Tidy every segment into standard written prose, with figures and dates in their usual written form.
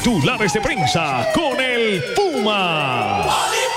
Titulares de prensa con el Puma.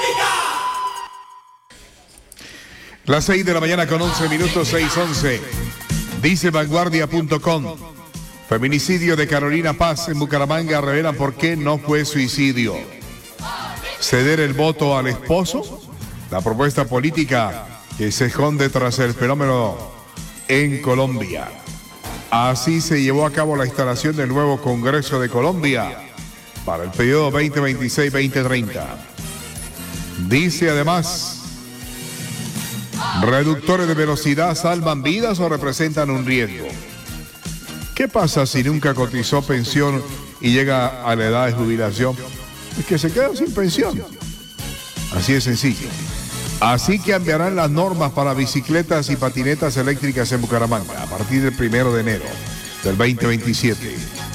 Las 6 de la mañana con 11 minutos, 6:11. Dice vanguardia.com. Feminicidio de Carolina Paz en Bucaramanga revelan por qué no fue suicidio. Ceder el voto al esposo. La propuesta política que se esconde tras el fenómeno en Colombia. Así se llevó a cabo la instalación del nuevo Congreso de Colombia para el periodo 2026-2030. Dice además, ¿reductores de velocidad salvan vidas o representan un riesgo? ¿Qué pasa si nunca cotizó pensión y llega a la edad de jubilación? Es que se queda sin pensión. Así de sencillo. Así cambiarán las normas para bicicletas y patinetas eléctricas en Bucaramanga a partir del 1 de enero del 2027.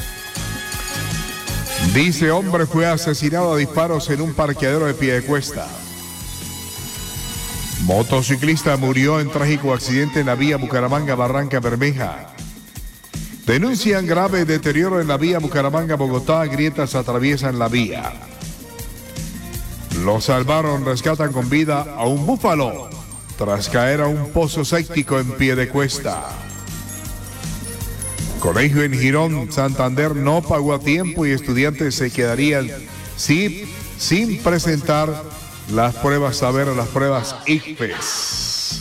Dice, hombre fue asesinado a disparos en un parqueadero de Piedecuesta. Motociclista murió en trágico accidente en la vía Bucaramanga-Barranca Bermeja. Denuncian grave deterioro en la vía Bucaramanga-Bogotá, grietas atraviesan la vía. Lo salvaron, rescatan con vida a un búfalo tras caer a un pozo séptico en Piedecuesta. Colegio en Girón, Santander no pagó a tiempo y estudiantes se quedarían sin presentar las pruebas las pruebas ICFES.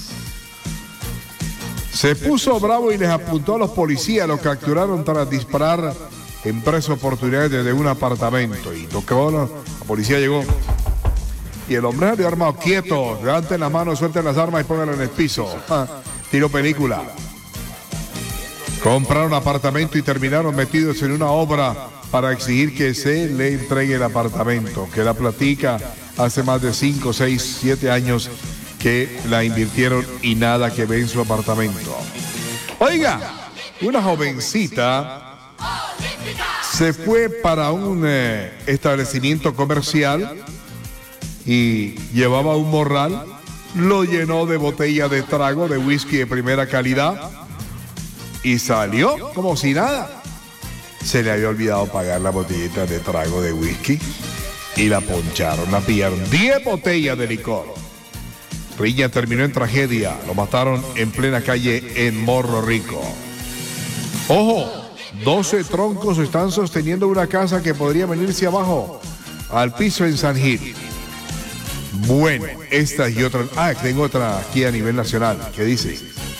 Se puso bravo y les apuntó a los policías, los capturaron tras disparar en 3 oportunidades desde un apartamento. Y la policía llegó. Y el hombre salió armado, quieto, levanten la mano, suelten las armas y pónganlo en el piso. Tiro película. Compraron apartamento y terminaron metidos en una obra para exigir que se le entregue el apartamento, que la platica hace más de 5, 6, 7 años que la invirtieron y nada que ve en su apartamento. Oiga, una jovencita se fue para un establecimiento comercial y llevaba un morral, lo llenó de botella de trago de whisky de primera calidad y salió como si nada. Se le había olvidado pagar la botellita de trago de whisky y la poncharon, la pillaron. 10 botellas de licor. Riña terminó en tragedia, lo mataron en plena calle en Morro Rico. Ojo, 12 troncos están sosteniendo una casa que podría venirse abajo, al piso en San Gil. Bueno, estas y otras. Tengo otra aquí a nivel nacional. ¿Qué dice?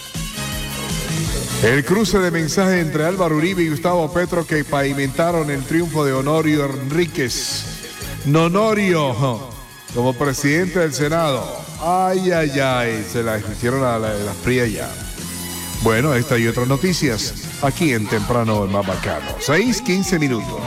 El cruce de mensajes entre Álvaro Uribe y Gustavo Petro que pavimentaron el triunfo de Honorio Enríquez. Nonorio, como presidente del Senado. Ay, se la hicieron a las frías ya. Bueno, esta y otras noticias aquí en Temprano, el más bacano. 6:15 minutos.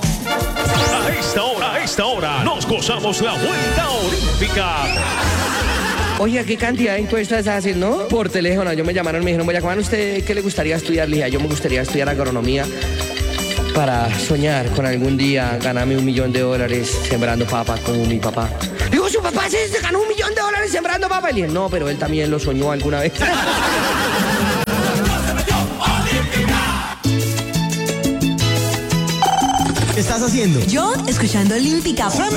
A esta hora, nos gozamos la vuelta olímpica. Oye, ¿qué cantidad de encuestas hacen, no? Por teléfono, yo me llamaron, me dijeron, Boyacá, ¿usted qué le gustaría estudiar? Le dije, yo me gustaría estudiar agronomía para soñar con algún día ganarme $1 millón sembrando papa como mi papá. Digo, ¿su papá se ganó $1 millón sembrando papa? Le dije, no, pero él también lo soñó alguna vez. ¿Qué estás haciendo? Yo, escuchando Olímpica.